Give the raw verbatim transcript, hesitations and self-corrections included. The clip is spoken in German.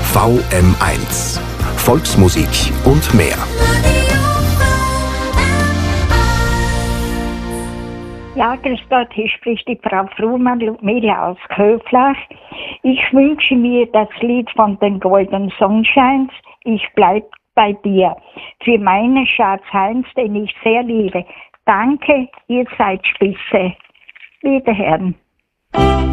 V M eins. Volksmusik und mehr. Ja, grüß Gott, hier spricht die Frau Frumann Ludmilla aus Köflach. Ich wünsche mir das Lied von den Golden Sunshines, Ich bleib bei dir, für meinen Schatz Heinz, den ich sehr liebe. Danke, ihr seid Spitze. Wiederhören.